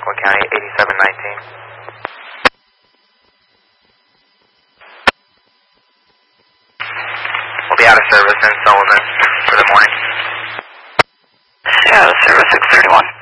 Franklin County, 8719. We'll be out of service in Sullivan for the morning. Yeah, service 631.